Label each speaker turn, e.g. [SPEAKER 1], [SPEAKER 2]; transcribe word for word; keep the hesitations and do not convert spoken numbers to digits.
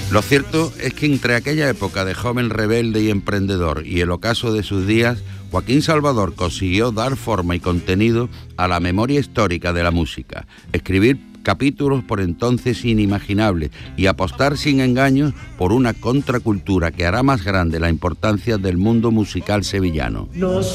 [SPEAKER 1] Lo cierto es que entre aquella época de joven rebelde y emprendedor y el ocaso de sus días, Joaquín Salvador consiguió dar forma y contenido a la memoria histórica de la música, escribir capítulos por entonces inimaginables y apostar sin engaños por una contracultura que hará más grande la importancia del mundo musical sevillano.
[SPEAKER 2] No